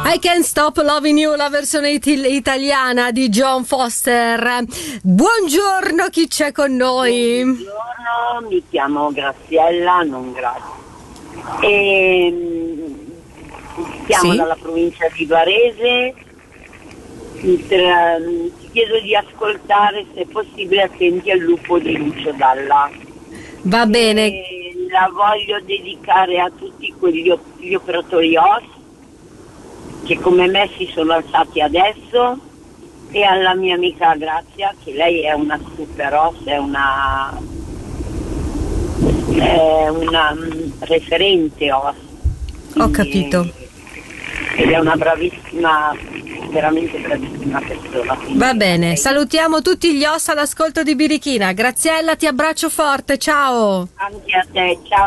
I Can't Stop Loving You, la versione italiana di John Foster. Buongiorno, chi c'è con noi? Buongiorno, mi chiamo Graziella, non Grazia. Chiamo dalla provincia di Varese. Ti chiedo di ascoltare, se possibile, Attenti al lupo di Lucio Dalla. Va bene. La voglio dedicare a tutti gli operatori OS che come me si sono alzati adesso, e alla mia amica Grazia, che lei è una super OS, è una referente OS. Ho capito. Ed è una bravissima, veramente bravissima persona. Va bene, salutiamo tutti gli OS all'ascolto di Birichina. Graziella, ti abbraccio forte, ciao. Anche a te, ciao.